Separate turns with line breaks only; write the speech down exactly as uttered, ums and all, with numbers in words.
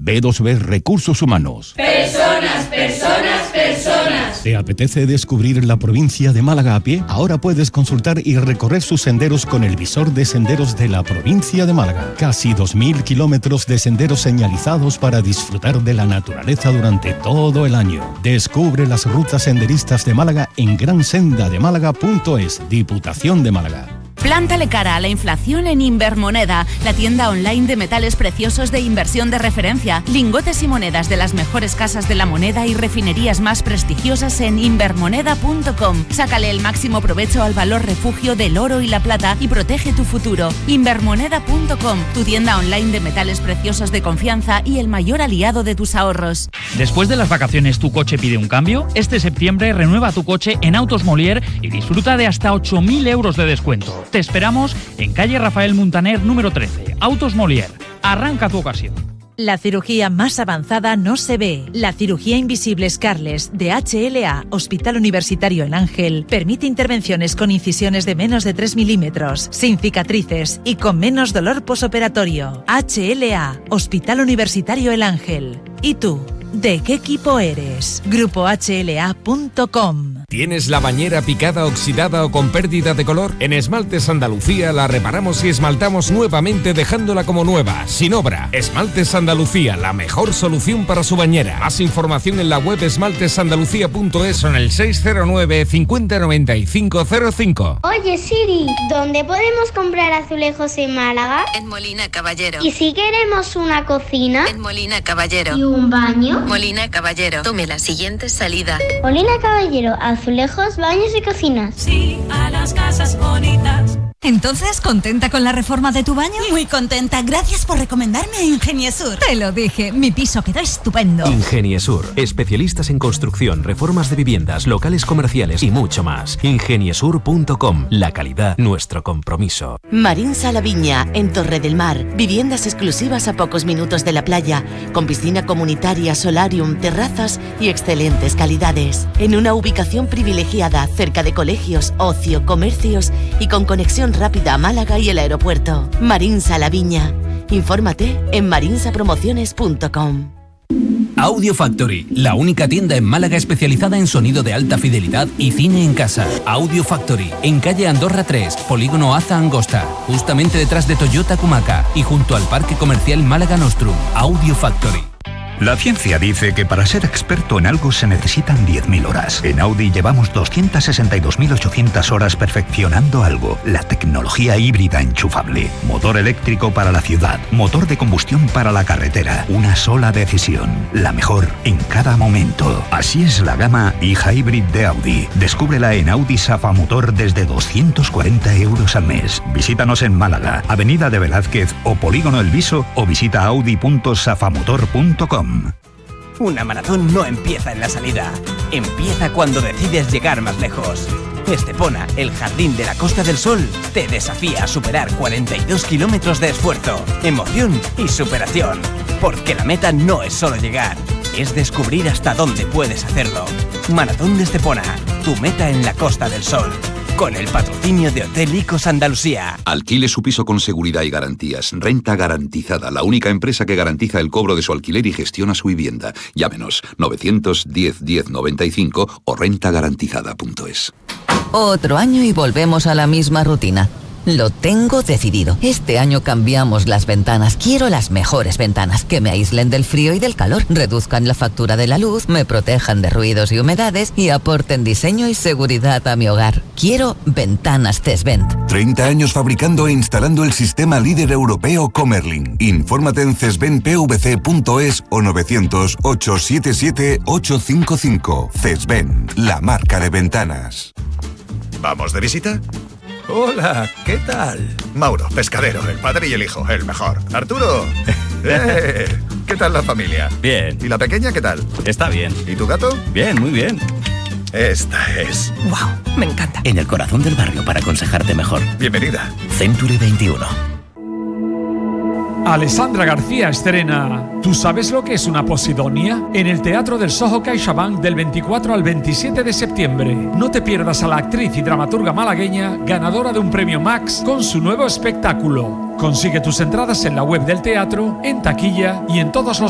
B dos B Recursos Humanos.
Personas, personas, personas.
¿Te apetece descubrir la provincia de Málaga a pie? Ahora puedes consultar y recorrer sus senderos con el visor de senderos de la provincia de Málaga. Casi dos mil kilómetros de senderos señalizados para disfrutar de la naturaleza durante todo el año. Descubre las rutas senderistas de Málaga en gran senda de málaga punto es, Diputación de Málaga.
Plántale cara a la inflación en Invermoneda, la tienda online de metales preciosos de inversión de referencia. Lingotes y monedas de las mejores casas de la moneda y refinerías más prestigiosas en invermoneda punto com. Sácale el máximo provecho al valor refugio del oro y la plata y protege tu futuro. Invermoneda punto com, tu tienda online de metales preciosos de confianza y el mayor aliado de tus ahorros.
Después de las vacaciones, ¿tu coche pide un cambio? Este septiembre renueva tu coche en Autos Molière y disfruta de hasta ocho mil euros de descuento. Te esperamos en calle Rafael Muntaner número trece, Autos Molière. Arranca tu ocasión.
La cirugía más avanzada no se ve. La cirugía invisible Scarlett de H L A, Hospital Universitario El Ángel, permite intervenciones con incisiones de menos de tres milímetros, sin cicatrices y con menos dolor posoperatorio. H L A, Hospital Universitario El Ángel. ¿Y tú? ¿De qué equipo eres? grupo H L A punto com.
¿Tienes la bañera picada, oxidada o con pérdida de color? En Esmaltes Andalucía la reparamos y esmaltamos nuevamente dejándola como nueva, sin obra. Esmaltes Andalucía, la mejor solución para su bañera. Más información en la web esmaltes andalucía punto es o en el seis cero nueve, cincuenta, noventa y cinco cero cinco.
Oye Siri, ¿dónde podemos comprar azulejos en Málaga?
En Molina Caballero.
¿Y si queremos una cocina?
En Molina Caballero.
¿Y un baño?
Molina Caballero. Tome la siguiente salida.
Molina Caballero, azulejos, baños y cocinas.
Sí, a las casas bonitas.
Entonces, ¿contenta con la reforma de tu baño?
Muy contenta, gracias por recomendarme a Ingeniesur.
Te lo dije, mi piso quedó estupendo.
Ingeniesur, especialistas en construcción, reformas de viviendas, locales comerciales y mucho más. Ingeniesur punto com, la calidad, nuestro compromiso.
Marín Sala Viña, en Torre del Mar, viviendas exclusivas a pocos minutos de la playa, con piscina comunitaria, solarium, terrazas y excelentes calidades. En una ubicación privilegiada, cerca de colegios, ocio, comercios y con conexión rápida a Málaga y el aeropuerto. Marín Sala Viña. Infórmate en marinsa promociones punto com.
Audio Factory, la única tienda en Málaga especializada en sonido de alta fidelidad y cine en casa. Audio Factory, en calle Andorra tres, Polígono Aza Angosta, justamente detrás de Toyota Kumaca y junto al Parque Comercial Málaga Nostrum. Audio Factory.
La ciencia dice que para ser experto en algo se necesitan diez mil horas. En Audi llevamos doscientas sesenta y dos mil ochocientas horas perfeccionando algo. La tecnología híbrida enchufable. Motor eléctrico para la ciudad. Motor de combustión para la carretera. Una sola decisión. La mejor en cada momento. Así es la gama e-Hybrid de Audi. Descúbrela en Audi Safa Motor desde doscientos cuarenta euros al mes. Visítanos en Málaga, Avenida de Velázquez o Polígono El Viso o visita audi punto safamotor punto com.
Una maratón no empieza en la salida, empieza cuando decides llegar más lejos. Estepona, el jardín de la Costa del Sol, te desafía a superar cuarenta y dos kilómetros de esfuerzo, emoción y superación. Porque la meta no es solo llegar, es descubrir hasta dónde puedes hacerlo. Maratón de Estepona, tu meta en la Costa del Sol. Con el patrocinio de Hotel Icos Andalucía.
Alquile su piso con seguridad y garantías. Renta Garantizada, la única empresa que garantiza el cobro de su alquiler y gestiona su vivienda. Llámenos novecientos diez, diez noventa y cinco o renta garantizada punto es.
Otro año y volvemos a la misma rutina. Lo tengo decidido. Este año cambiamos las ventanas. Quiero las mejores ventanas, que me aíslen del frío y del calor, reduzcan la factura de la luz, me protejan de ruidos y humedades y aporten diseño y seguridad a mi hogar. Quiero Ventanas Cesvent.
treinta años fabricando e instalando el sistema líder europeo Comerlin. Infórmate en cesvent p v c punto es o novecientos, ochocientos setenta y siete, ochocientos cincuenta y cinco. Cesvent, la marca de ventanas.
¿Vamos de visita?
Hola, ¿qué tal?
Mauro, pescadero, el padre y el hijo, el mejor. Arturo, ¡eh! ¿Qué tal la familia?
Bien.
¿Y la pequeña qué tal?
Está bien.
¿Y tu gato?
Bien, muy bien.
Esta es...
¡Wow! Me encanta.
En el corazón del barrio para aconsejarte mejor.
Bienvenida.
Century veintiuno.
Alessandra García estrena ¿Tú sabes lo que es una posidonia? En el Teatro del Soho CaixaBank del veinticuatro al veintisiete de septiembre. No te pierdas a la actriz y dramaturga malagueña ganadora de un premio Max con su nuevo espectáculo. Consigue tus entradas en la web del teatro, en taquilla y en todos los